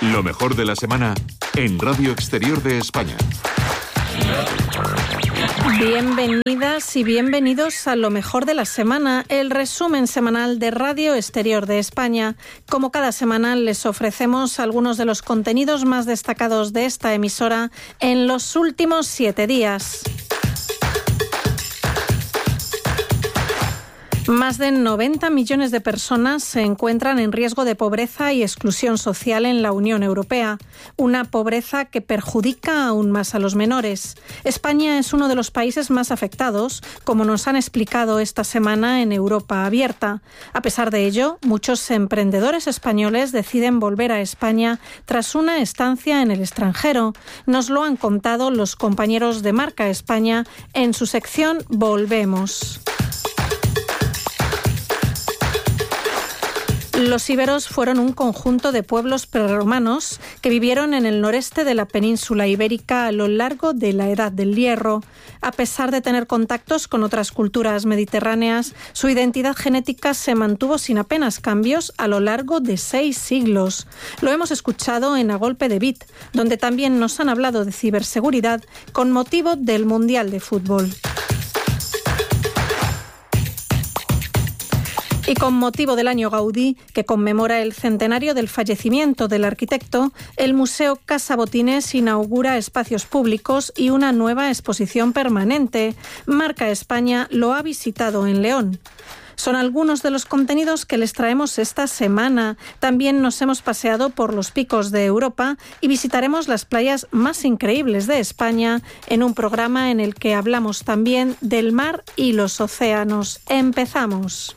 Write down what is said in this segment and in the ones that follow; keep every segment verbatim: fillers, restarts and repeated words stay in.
Lo mejor de la semana en Radio Exterior de España. Bienvenidas y bienvenidos a Lo mejor de la semana, el resumen semanal de Radio Exterior de España. Como cada semana les ofrecemos algunos de los contenidos más destacados de esta emisora en los últimos siete días. Más de noventa millones de personas se encuentran en riesgo de pobreza y exclusión social en la Unión Europea, una pobreza que perjudica aún más a los menores. España es uno de los países más afectados, como nos han explicado esta semana en Europa Abierta. A pesar de ello, muchos emprendedores españoles deciden volver a España tras una estancia en el extranjero. Nos lo han contado los compañeros de Marca España en su sección Volvemos. Los íberos fueron un conjunto de pueblos prerromanos que vivieron en el noreste de la península ibérica a lo largo de la Edad del Hierro. A pesar de tener contactos con otras culturas mediterráneas, su identidad genética se mantuvo sin apenas cambios a lo largo de seis siglos. Lo hemos escuchado en A Golpe de Bit, donde también nos han hablado de ciberseguridad con motivo del Mundial de Fútbol. Y con motivo del año Gaudí, que conmemora el centenario del fallecimiento del arquitecto, el Museo Casa Botines inaugura espacios públicos y una nueva exposición permanente. Marca España lo ha visitado en León. Son algunos de los contenidos que les traemos esta semana. También nos hemos paseado por los picos de Europa y visitaremos las playas más increíbles de España en un programa en el que hablamos también del mar y los océanos. Empezamos.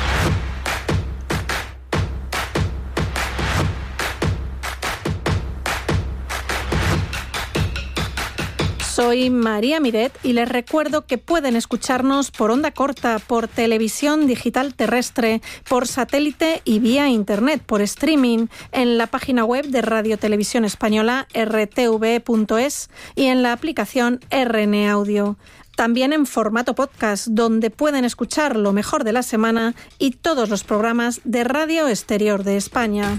Soy María Miret y les recuerdo que pueden escucharnos por onda corta, por televisión digital terrestre, por satélite y vía internet, por streaming, en la página web de Radio Televisión Española erre te ve punto es y en la aplicación erre ene Audio. También en formato podcast, donde pueden escuchar lo mejor de la semana y todos los programas de Radio Exterior de España.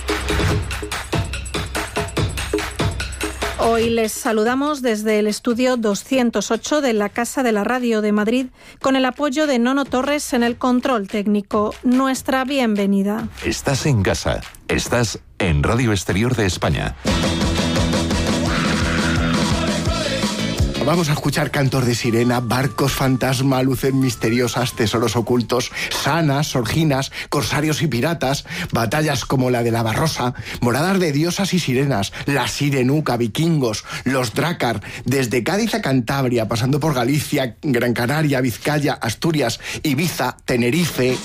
Hoy les saludamos desde el estudio doscientos ocho de la Casa de la Radio de Madrid, con el apoyo de Nono Torres en el control técnico. Nuestra bienvenida. Estás en casa. Estás en Radio Exterior de España. Vamos a escuchar cantos de sirena, barcos fantasma, luces misteriosas, tesoros ocultos, sanas, sorginas, corsarios y piratas, batallas como la de la Barrosa, moradas de diosas y sirenas, la Sirenuca, vikingos, los Drácar, desde Cádiz a Cantabria, pasando por Galicia, Gran Canaria, Vizcaya, Asturias, Ibiza, Tenerife.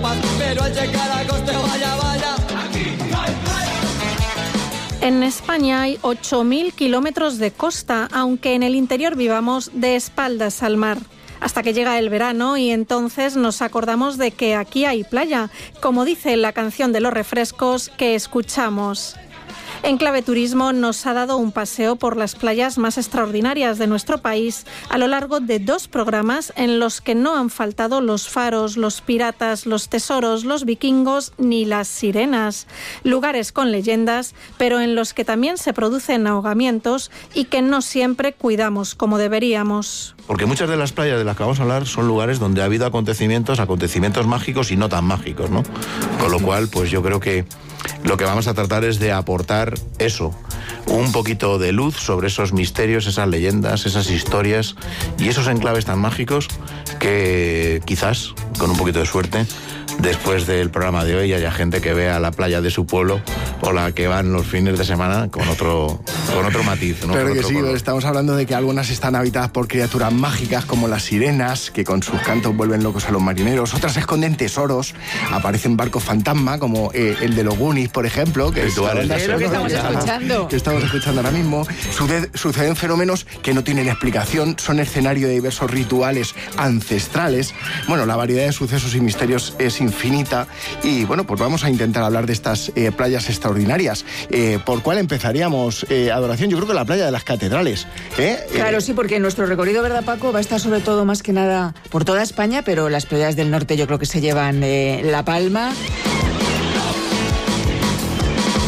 En España hay ocho mil kilómetros de costa, aunque en el interior vivamos de espaldas al mar. Hasta que llega el verano y entonces nos acordamos de que aquí hay playa, como dice la canción de los refrescos que escuchamos. En Clave Turismo nos ha dado un paseo por las playas más extraordinarias de nuestro país a lo largo de dos programas en los que no han faltado los faros, los piratas, los tesoros, los vikingos ni las sirenas. Lugares con leyendas, pero en los que también se producen ahogamientos y que no siempre cuidamos como deberíamos. Porque muchas de las playas de las que vamos a hablar son lugares donde ha habido acontecimientos, acontecimientos mágicos y no tan mágicos, ¿no? Con lo cual, pues yo creo que lo que vamos a tratar es de aportar eso, un poquito de luz sobre esos misterios, esas leyendas, esas historias y esos enclaves tan mágicos que quizás, con un poquito de suerte, después del programa de hoy haya gente que vea la playa de su pueblo o la que van los fines de semana con otro, con otro matiz, ¿no? Claro Con que otro sí, color. estamos hablando de que algunas están habitadas por criaturas mágicas como las sirenas, que con sus cantos vuelven locos a los marineros, otras esconden tesoros, aparecen barcos fantasma como eh, el de los Goonies, por ejemplo, que es, Rituales. la Es lo que estamos sonora escuchando. que estamos escuchando ahora mismo. Sucede- suceden fenómenos que no tienen explicación, son escenario de diversos rituales ancestrales. Bueno, la variedad de sucesos y misterios es infinita y bueno, pues vamos a intentar hablar de estas eh, playas extraordinarias. Eh, ¿Por cuál empezaríamos, eh, Adoración? Yo creo que la playa de las catedrales. ¿eh? Claro, Eh, sí, porque nuestro recorrido, ¿verdad, Paco? Va a estar sobre todo más que nada por toda España, pero las playas del norte yo creo que se llevan eh, la palma.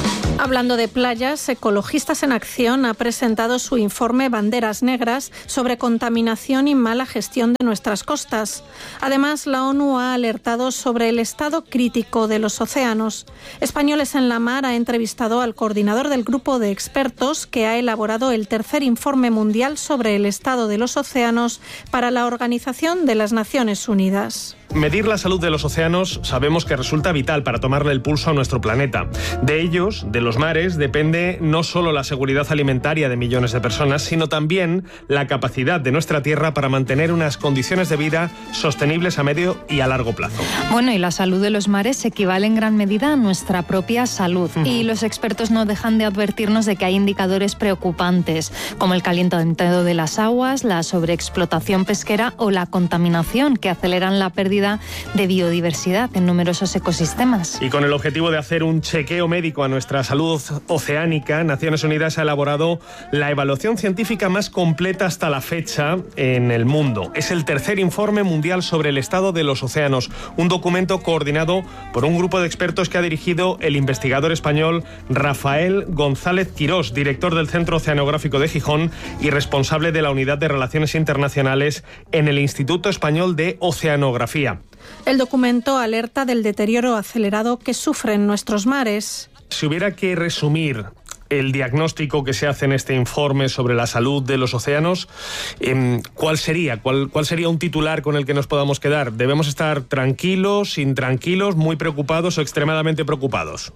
Hablando de playas, Ecologistas en Acción ha presentado su informe Banderas Negras sobre contaminación y mala gestión de nuestras costas. Además, la ONU ha alertado sobre el estado crítico de los océanos. Españoles en la Mar ha entrevistado al coordinador del grupo de expertos que ha elaborado el tercer informe mundial sobre el estado de los océanos para la Organización de las Naciones Unidas. Medir la salud de los océanos sabemos que resulta vital para tomarle el pulso a nuestro planeta. De ellos, de los mares, depende no solo la seguridad alimentaria de millones de personas, sino también la capacidad de nuestra Tierra para mantener unas condiciones de vida sostenibles a medio y a largo plazo. Bueno, y la salud de los mares equivale en gran medida a nuestra propia salud. Uh-huh. Y los expertos no dejan de advertirnos de que hay indicadores preocupantes, como el calentamiento de las aguas, la sobreexplotación pesquera o la contaminación, que aceleran la pérdida de biodiversidad en numerosos ecosistemas. Y con el objetivo de hacer un chequeo médico a nuestra salud oceánica, Naciones Unidas ha elaborado la evaluación científica más completa hasta la fecha en el mundo. Es el tercer informe mundial sobre el estado de los océanos, un documento coordinado por un grupo de expertos que ha dirigido el investigador español Rafael González Quirós, director del Centro Oceanográfico de Gijón y responsable de la Unidad de Relaciones Internacionales en el Instituto Español de Oceanografía. El documento alerta del deterioro acelerado que sufren nuestros mares. Si hubiera que resumir el diagnóstico que se hace en este informe sobre la salud de los océanos, ¿cuál sería? ¿Cuál, cuál sería un titular con el que nos podamos quedar? ¿Debemos estar tranquilos, intranquilos, muy preocupados o extremadamente preocupados?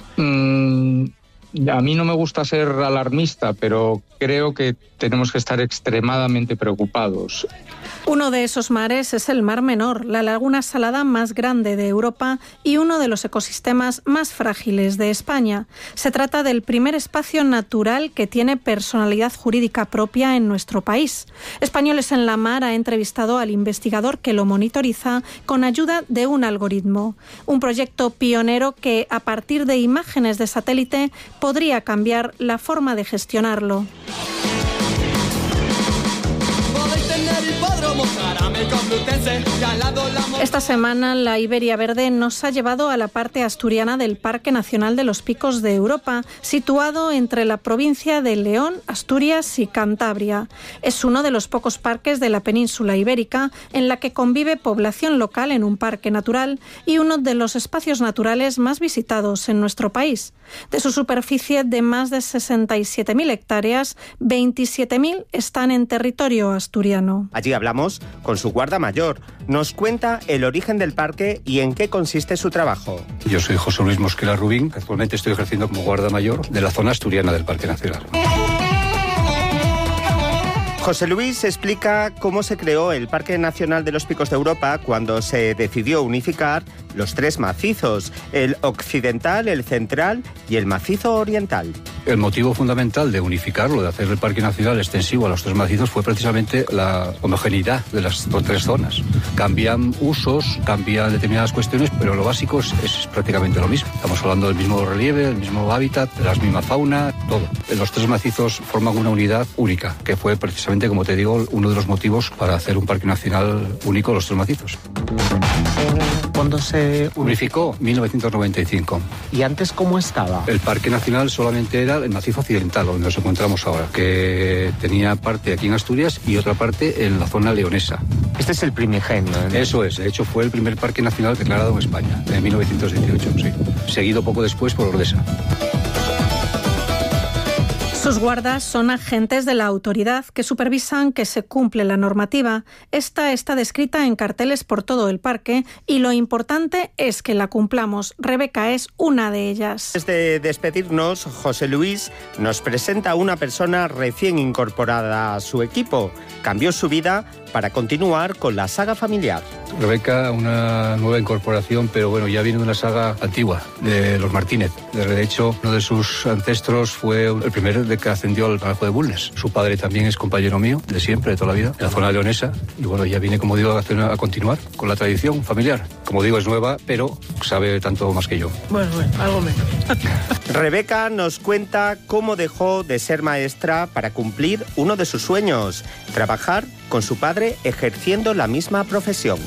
Mm, a mí no me gusta ser alarmista, pero creo que tenemos que estar extremadamente preocupados. Uno de esos mares es el Mar Menor, la laguna salada más grande de Europa y uno de los ecosistemas más frágiles de España. Se trata del primer espacio natural que tiene personalidad jurídica propia en nuestro país. Españoles en la Mar ha entrevistado al investigador que lo monitoriza con ayuda de un algoritmo. Un proyecto pionero que, a partir de imágenes de satélite, podría cambiar la forma de gestionarlo. Esta semana la Iberia Verde nos ha llevado a la parte asturiana del Parque Nacional de los Picos de Europa, situado entre la provincia de León, Asturias y Cantabria. Es uno de los pocos parques de la península ibérica en la que convive población local en un parque natural y uno de los espacios naturales más visitados en nuestro país. De su superficie de más de sesenta y siete mil hectáreas, veintisiete mil están en territorio asturiano. Allí hablamos con su guarda mayor. Nos cuenta el origen del parque y en qué consiste su trabajo. Yo soy José Luis Mosquera Rubín. Actualmente estoy ejerciendo como guarda mayor de la zona asturiana del Parque Nacional. José Luis explica cómo se creó el Parque Nacional de los Picos de Europa cuando se decidió unificar los tres macizos, el occidental, el central y el macizo oriental. El motivo fundamental de unificarlo, de hacer el Parque Nacional extensivo a los tres macizos, fue precisamente la homogeneidad de las tres zonas. Cambian usos, cambian determinadas cuestiones, pero lo básico es, es prácticamente lo mismo. Estamos hablando del mismo relieve, del mismo hábitat, de la misma fauna, todo. Los tres macizos forman una unidad única, que fue precisamente, como te digo, uno de los motivos para hacer un Parque Nacional único, los tres macizos. ¿Cuándo se unificó? mil novecientos noventa y cinco. ¿Y antes cómo estaba? El Parque Nacional solamente era el macizo occidental, donde nos encontramos ahora, que tenía parte aquí en Asturias y otra parte en la zona leonesa. Este es el primigenio, ¿no? Eso es, de hecho fue el primer Parque Nacional declarado en España, en mil novecientos dieciocho, sí. Seguido poco después por Ordesa. Sus guardas son agentes de la autoridad que supervisan que se cumple la normativa. Esta está descrita en carteles por todo el parque y lo importante es que la cumplamos. Rebeca es una de ellas. Antes de despedirnos, José Luis nos presenta a una persona recién incorporada a su equipo. Cambió su vida para continuar con la saga familiar. Rebeca, una nueva incorporación, pero bueno, ya viene de una saga antigua, de los Martínez. De hecho, uno de sus ancestros fue el primero de que ascendió al Canajo de Bulnes. Su padre también es compañero mío, de siempre, de toda la vida, de la zona leonesa. Y bueno, ya viene, como digo, a, hacer, a continuar con la tradición familiar. Como digo, es nueva, pero sabe tanto más que yo. Bueno, bueno, algo menos. Rebeca nos cuenta cómo dejó de ser maestra para cumplir uno de sus sueños, trabajar con su padre ejerciendo la misma profesión.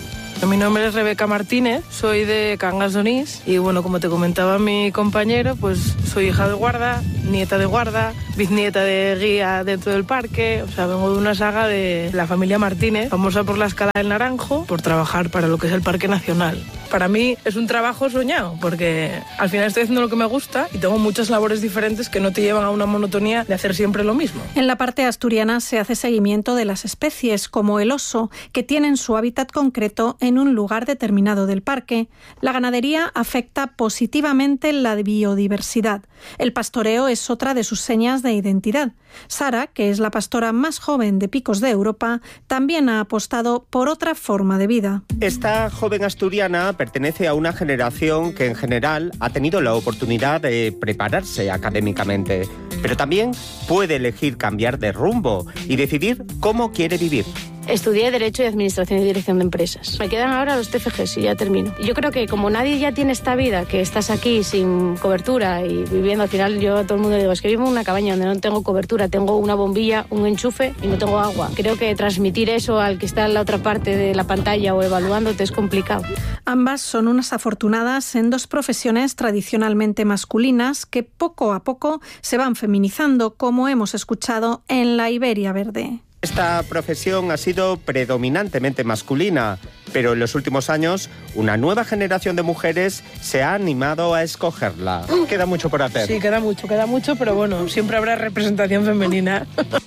Mi nombre es Rebeca Martínez, soy de Cangas de Onís y bueno, como te comentaba mi compañero, pues soy hija de guarda, nieta de guarda, bisnieta de guía dentro del parque, o sea, vengo de una saga de la familia Martínez, famosa por la Escala del Naranjo, por trabajar para lo que es el Parque Nacional. Para mí es un trabajo soñado, porque al final estoy haciendo lo que me gusta y tengo muchas labores diferentes que no te llevan a una monotonía de hacer siempre lo mismo. En la parte asturiana se hace seguimiento de las especies, como el oso, que tienen su hábitat concreto en un lugar determinado del parque. La ganadería afecta positivamente la biodiversidad. El pastoreo es otra de sus señas de identidad. Sara, que es la pastora más joven de Picos de Europa, también ha apostado por otra forma de vida. Esta joven asturiana pertenece a una generación que en general ha tenido la oportunidad de prepararse académicamente, pero también puede elegir cambiar de rumbo y decidir cómo quiere vivir. Estudié Derecho y Administración y Dirección de Empresas. Me quedan ahora los T F Gs y ya termino. Yo creo que como nadie ya tiene esta vida, que estás aquí sin cobertura y viviendo, al final yo a todo el mundo le digo, es que vivo en una cabaña donde no tengo cobertura, tengo una bombilla, un enchufe y no tengo agua. Creo que transmitir eso al que está en la otra parte de la pantalla o evaluándote es complicado. Ambas son unas afortunadas en dos profesiones tradicionalmente masculinas que poco a poco se van feminizando, como hemos escuchado en la Iberia Verde. Esta profesión ha sido predominantemente masculina, pero en los últimos años una nueva generación de mujeres se ha animado a escogerla. Queda mucho por hacer. Sí, queda mucho, queda mucho, pero bueno, siempre habrá representación femenina.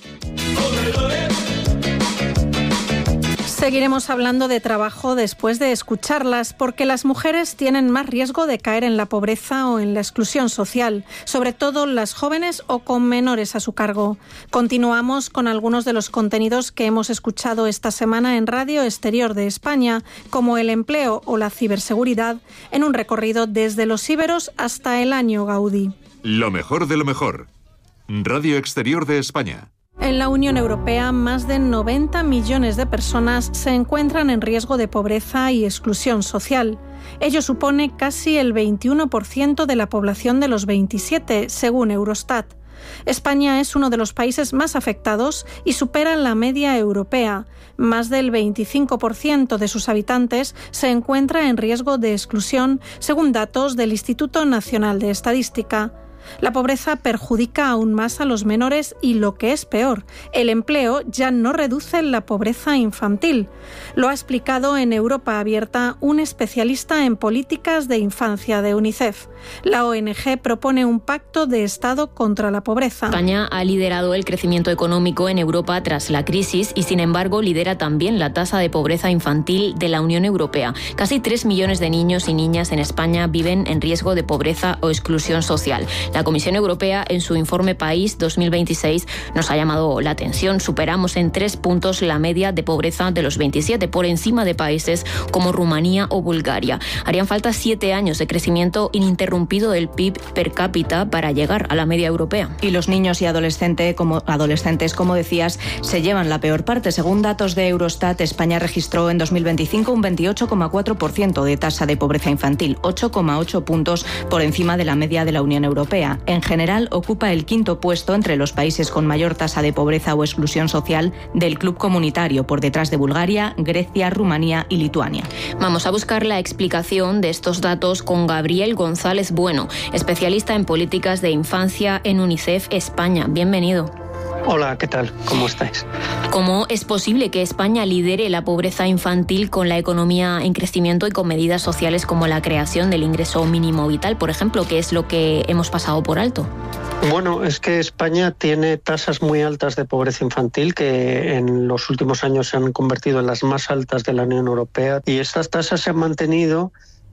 Seguiremos hablando de trabajo después de escucharlas, porque las mujeres tienen más riesgo de caer en la pobreza o en la exclusión social, sobre todo las jóvenes o con menores a su cargo. Continuamos con algunos de los contenidos que hemos escuchado esta semana en Radio Exterior de España, como el empleo o la ciberseguridad, en un recorrido desde los íberos hasta el año Gaudí. Lo mejor de lo mejor. Radio Exterior de España. En la Unión Europea, más de noventa millones de personas se encuentran en riesgo de pobreza y exclusión social. Ello supone casi el veintiuno por ciento de la población de los veintisiete, según Eurostat. España es uno de los países más afectados y supera la media europea. Más del veinticinco por ciento de sus habitantes se encuentra en riesgo de exclusión, según datos del Instituto Nacional de Estadística. La pobreza perjudica aún más a los menores y, lo que es peor, el empleo ya no reduce la pobreza infantil. Lo ha explicado en Europa Abierta un especialista en políticas de infancia de UNICEF. La O N G propone un pacto de Estado contra la pobreza. España ha liderado el crecimiento económico en Europa tras la crisis y, sin embargo, lidera también la tasa de pobreza infantil de la Unión Europea. Casi tres millones de niños y niñas en España viven en riesgo de pobreza o exclusión social. La Comisión Europea, en su informe País dos mil veintiséis, nos ha llamado la atención. Superamos en tres puntos la media de pobreza de los veintisiete, por encima de países como Rumanía o Bulgaria. Harían falta siete años de crecimiento ininterrumpido del P I B per cápita para llegar a la media europea. Y los niños y adolescentes, como, adolescentes, como decías, se llevan la peor parte. Según datos de Eurostat, España registró en dos mil veinticinco un veintiocho coma cuatro por ciento de tasa de pobreza infantil, ocho coma ocho puntos por encima de la media de la Unión Europea. En general, ocupa el quinto puesto entre los países con mayor tasa de pobreza o exclusión social del club comunitario, por detrás de Bulgaria, Grecia, Rumanía y Lituania. Vamos a buscar la explicación de estos datos con Gabriel González Bueno, especialista en políticas de infancia en UNICEF España. Bienvenido. Hola, ¿qué tal? ¿Cómo estáis? ¿Cómo es posible que España lidere la pobreza infantil con la economía en crecimiento y con medidas sociales como la creación del ingreso mínimo vital, por ejemplo, que es lo que hemos pasado por alto? Bueno, es que España tiene tasas muy altas de pobreza infantil que en los últimos años se han convertido en las más altas de la Unión Europea, y estas tasas se han mantenido.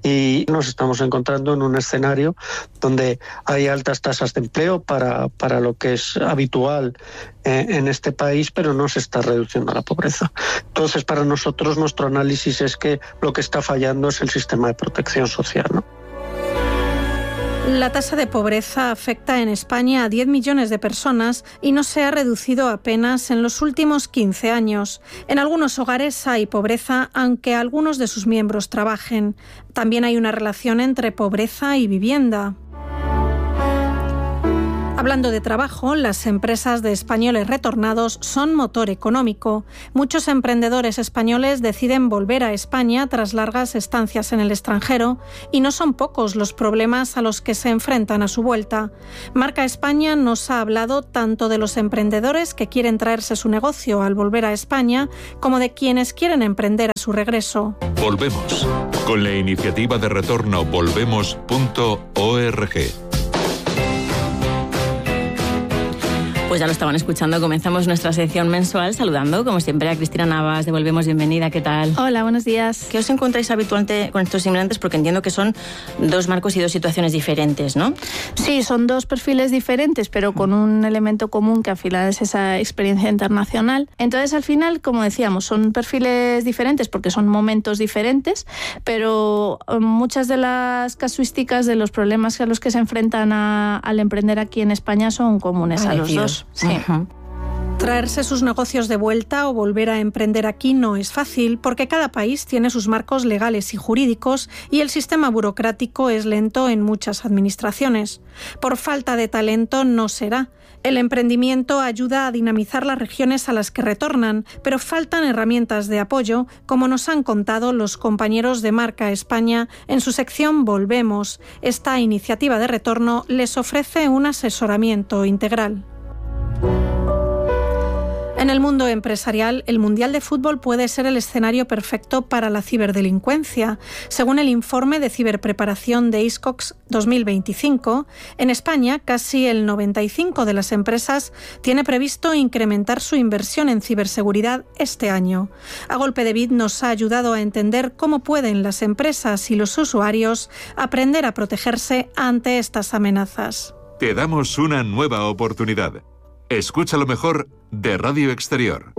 Y nos estamos encontrando en un escenario donde hay altas tasas de empleo para, para lo que es habitual eh, en este país, pero no se está reduciendo la pobreza. Entonces, para nosotros, nuestro análisis es que lo que está fallando es el sistema de protección social, ¿no? La tasa de pobreza afecta en España a diez millones de personas y no se ha reducido apenas en los últimos quince años. En algunos hogares hay pobreza, aunque algunos de sus miembros trabajen. También hay una relación entre pobreza y vivienda. Hablando de trabajo, las empresas de españoles retornados son motor económico. Muchos emprendedores españoles deciden volver a España tras largas estancias en el extranjero y no son pocos los problemas a los que se enfrentan a su vuelta. Marca España nos ha hablado tanto de los emprendedores que quieren traerse su negocio al volver a España como de quienes quieren emprender a su regreso. Volvemos con la iniciativa de retorno volvemos punto org. Pues ya lo estaban escuchando, comenzamos nuestra sección mensual saludando, como siempre, a Cristina Navas de Volvemos. Bienvenida, ¿qué tal? Hola, buenos días. ¿Qué os encontráis habitualmente con estos inmigrantes? Porque entiendo que son dos marcos y dos situaciones diferentes, ¿no? Sí, son dos perfiles diferentes, pero con un elemento común que al final es esa experiencia internacional. Entonces, al final, como decíamos, son perfiles diferentes porque son momentos diferentes, pero muchas de las casuísticas de los problemas a los que se enfrentan a, al emprender aquí en España son comunes a los dos. Sí. Uh-huh. Traerse sus negocios de vuelta o volver a emprender aquí no es fácil porque cada país tiene sus marcos legales y jurídicos y el sistema burocrático es lento en muchas administraciones. Por falta de talento no será. El emprendimiento ayuda a dinamizar las regiones a las que retornan, pero faltan herramientas de apoyo, como nos han contado los compañeros de Marca España en su sección Volvemos. Esta iniciativa de retorno les ofrece un asesoramiento integral. En el mundo empresarial, el Mundial de Fútbol puede ser el escenario perfecto para la ciberdelincuencia. Según el informe de ciberpreparación de ISCOX dos mil veinticinco, en España casi el noventa y cinco por ciento de las empresas tiene previsto incrementar su inversión en ciberseguridad este año. A Golpe de Bit nos ha ayudado a entender cómo pueden las empresas y los usuarios aprender a protegerse ante estas amenazas. Te damos una nueva oportunidad. Escucha lo mejor de Radio Exterior.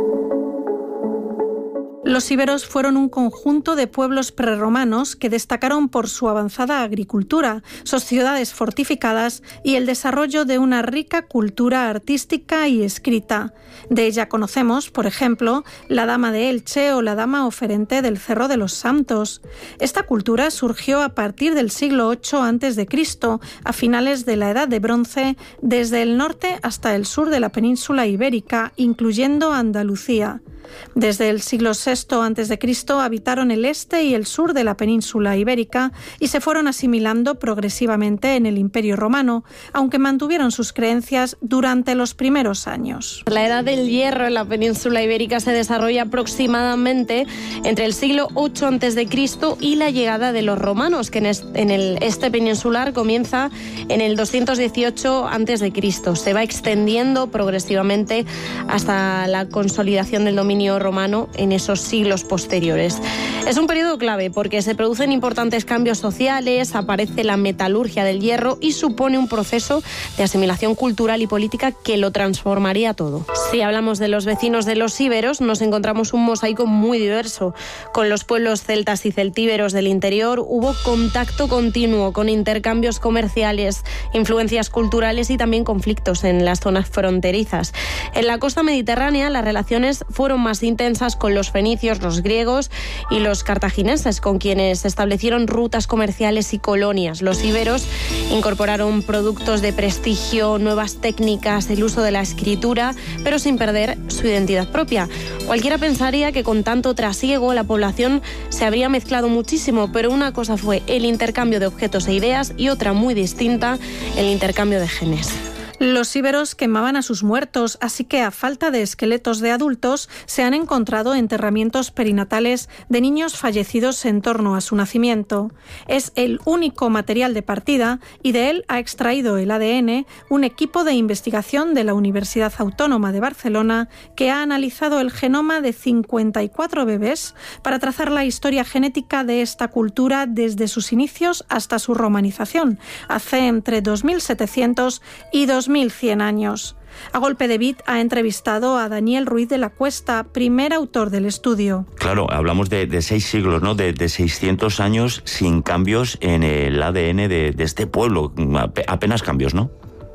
Los íberos fueron un conjunto de pueblos prerromanos que destacaron por su avanzada agricultura, sus ciudades fortificadas y el desarrollo de una rica cultura artística y escrita. De ella conocemos, por ejemplo, la Dama de Elche o la Dama oferente del Cerro de los Santos. Esta cultura surgió a partir del siglo octavo antes de Cristo, a finales de la Edad de Bronce, desde el norte hasta el sur de la península ibérica, incluyendo Andalucía. Desde el siglo sexto antes de Cristo habitaron el este y el sur de la península ibérica y se fueron asimilando progresivamente en el Imperio Romano, aunque mantuvieron sus creencias durante los primeros años. La Edad del Hierro en la península ibérica se desarrolla aproximadamente entre el siglo octavo antes de Cristo y la llegada de los romanos, que en el este peninsular comienza en el doscientos dieciocho antes de Cristo. Se va extendiendo progresivamente hasta la consolidación del dominio romano en esos siglos posteriores. Es un periodo clave porque se producen importantes cambios sociales, aparece la metalurgia del hierro y supone un proceso de asimilación cultural y política que lo transformaría todo. Si hablamos de los vecinos de los íberos, nos encontramos un mosaico muy diverso. Con los pueblos celtas y celtíberos del interior hubo contacto continuo con intercambios comerciales, influencias culturales y también conflictos en las zonas fronterizas. En la costa mediterránea las relaciones fueron más intensas con los fenicios, los griegos y los cartagineses, con quienes se establecieron rutas comerciales y colonias. Los íberos incorporaron productos de prestigio, nuevas técnicas, el uso de la escritura, pero sin perder su identidad propia. Cualquiera pensaría que con tanto trasiego la población se habría mezclado muchísimo, pero una cosa fue el intercambio de objetos e ideas y otra muy distinta, el intercambio de genes. Los íberos quemaban a sus muertos, así que a falta de esqueletos de adultos se han encontrado enterramientos perinatales de niños fallecidos en torno a su nacimiento. Es el único material de partida y de él ha extraído el A D N un equipo de investigación de la Universidad Autónoma de Barcelona que ha analizado el genoma de cincuenta y cuatro bebés para trazar la historia genética de esta cultura desde sus inicios hasta su romanización, hace entre dos mil setecientos y dos mil cien años. A Golpe de Bit ha entrevistado a Daniel Ruiz de la Cuesta, primer autor del estudio. Claro, hablamos de, de seis siglos, ¿no? De, de seiscientos años sin cambios en el A D N de, de este pueblo. Apenas cambios, ¿no?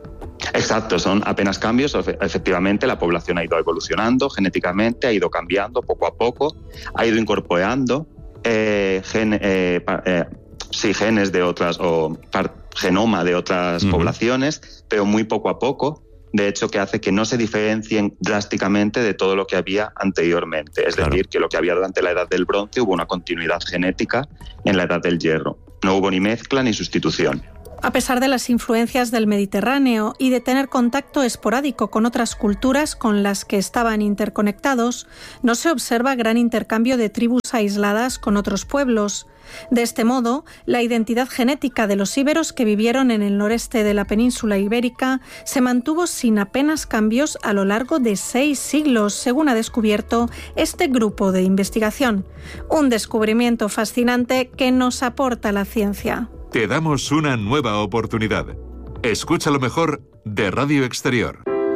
Exacto, son apenas cambios. Efectivamente, la población ha ido evolucionando genéticamente, ha ido cambiando poco a poco, ha ido incorporando eh, gen, eh, eh, sí, genes de otras o par, genoma de otras Uh-huh. poblaciones, pero muy poco a poco, de hecho, que hace que no se diferencien drásticamente de todo lo que había anteriormente. Es Claro. decir, que lo que había durante la Edad del Bronce hubo una continuidad genética en la Edad del Hierro. No hubo ni mezcla ni sustitución. A pesar de las influencias del Mediterráneo y de tener contacto esporádico con otras culturas con las que estaban interconectados, no se observa gran intercambio de tribus aisladas con otros pueblos. De este modo, la identidad genética de los íberos que vivieron en el noreste de la península ibérica se mantuvo sin apenas cambios a lo largo de seis siglos, según ha descubierto este grupo de investigación. Un descubrimiento fascinante que nos aporta la ciencia. Te damos una nueva oportunidad. Escucha lo mejor de Radio Exterior.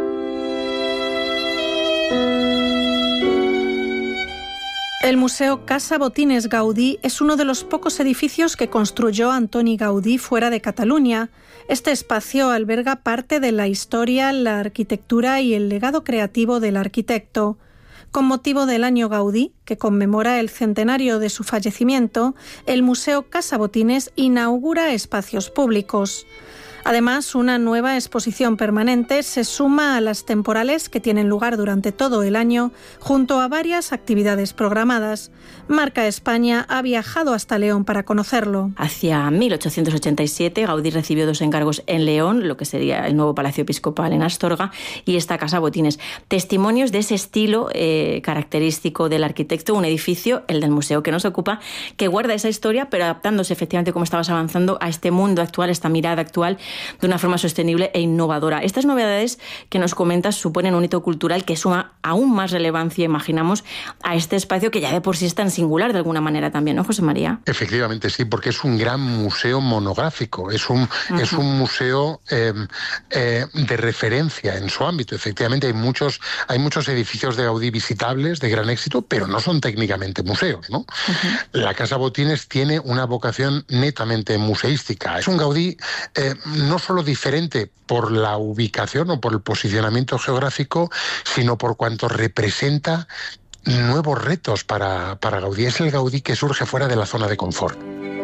El Museo Casa Botines Gaudí es uno de los pocos edificios que construyó Antoni Gaudí fuera de Cataluña. Este espacio alberga parte de la historia, la arquitectura y el legado creativo del arquitecto. Con motivo del Año Gaudí, que conmemora el centenario de su fallecimiento, el Museo Casa Botines inaugura espacios públicos. Además, una nueva exposición permanente se suma a las temporales que tienen lugar durante todo el año, junto a varias actividades programadas. Marca España ha viajado hasta León para conocerlo. Hacia mil ochocientos ochenta y siete, Gaudí recibió dos encargos en León, lo que sería el nuevo Palacio Episcopal en Astorga, y esta Casa Botines. Testimonios de ese estilo eh, característico del arquitecto, un edificio, el del museo que nos ocupa, que guarda esa historia, pero adaptándose efectivamente, como estabas avanzando, a este mundo actual, esta mirada actual, de una forma sostenible e innovadora. Estas novedades que nos comentas suponen un hito cultural que suma aún más relevancia, imaginamos, a este espacio que ya de por sí es tan singular de alguna manera también, ¿no, José María? Efectivamente, sí, porque es un gran museo monográfico, es un, uh-huh. es un museo eh, eh, de referencia en su ámbito. Efectivamente, hay muchos, hay muchos edificios de Gaudí visitables, de gran éxito, pero no son técnicamente museos, ¿no? Uh-huh. La Casa Botines tiene una vocación netamente museística. Es un Gaudí eh, no solo diferente por la ubicación o por el posicionamiento geográfico, sino por cuanto representa nuevos retos para, para Gaudí. Es el Gaudí que surge fuera de la zona de confort.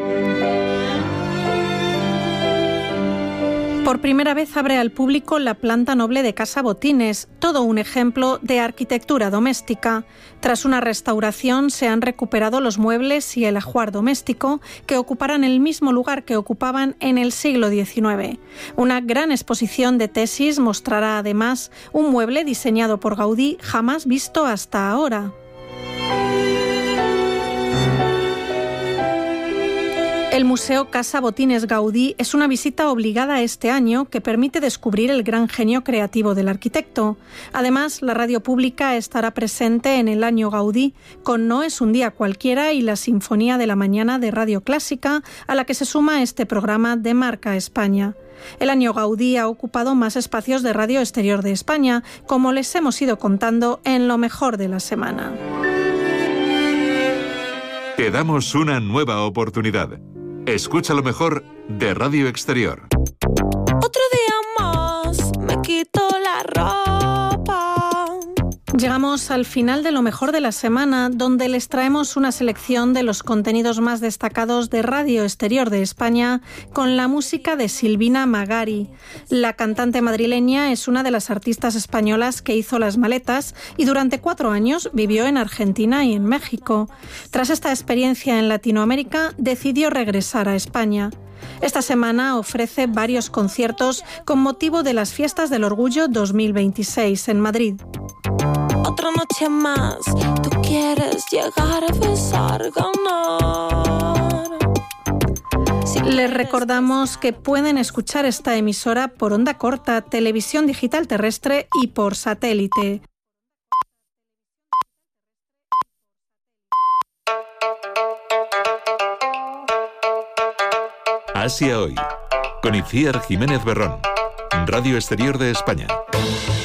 Por primera vez abre al público la planta noble de Casa Botines, todo un ejemplo de arquitectura doméstica. Tras una restauración se han recuperado los muebles y el ajuar doméstico que ocuparán el mismo lugar que ocupaban en el siglo diecinueve. Una gran exposición de tesis mostrará además un mueble diseñado por Gaudí jamás visto hasta ahora. El Museo Casa Botines Gaudí es una visita obligada este año que permite descubrir el gran genio creativo del arquitecto. Además, la radio pública estará presente en el Año Gaudí con No es un día cualquiera y la Sinfonía de la Mañana de Radio Clásica, a la que se suma este programa de Marca España. El Año Gaudí ha ocupado más espacios de Radio Exterior de España, como les hemos ido contando en lo mejor de la semana. Te damos una nueva oportunidad. Escucha lo mejor de Radio Exterior. Otro día más, me quito la ropa. Llegamos al final de lo mejor de la semana, donde les traemos una selección de los contenidos más destacados de Radio Exterior de España, con la música de Silvina Magari. La cantante madrileña es una de las artistas españolas que hizo las maletas y durante cuatro años vivió en Argentina y en México. Tras esta experiencia en Latinoamérica, decidió regresar a España. Esta semana ofrece varios conciertos con motivo de las Fiestas del Orgullo dos mil veintiséis en Madrid. Otra noche más, tú quieres llegar a besar, ganar. Si Les recordamos que pueden escuchar esta emisora por onda corta, televisión digital terrestre y por satélite. Asia Hoy, con Itziar Jiménez Berrón, Radio Exterior de España.